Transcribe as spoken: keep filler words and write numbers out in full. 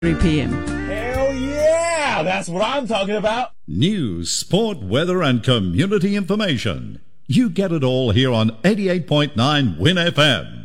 three p.m. Hell yeah! That's what I'm talking about. News, sport, weather, and community information. You get it all here on eighty-eight point nine Win F M.